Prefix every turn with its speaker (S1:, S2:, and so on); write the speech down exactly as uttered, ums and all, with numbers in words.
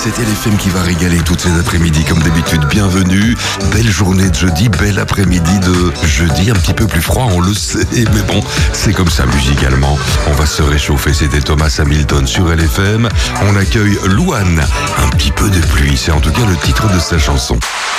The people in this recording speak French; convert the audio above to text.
S1: C'est L F M qui va régaler toutes ces après-midi comme d'habitude. Bienvenue, belle journée de jeudi, bel après-midi de jeudi, un petit peu plus froid, on le sait, mais bon, c'est comme ça musicalement. On va se réchauffer, c'était Thomas Hamilton sur L F M. On accueille Louane, un petit peu de pluie, c'est en tout cas le titre de sa chanson.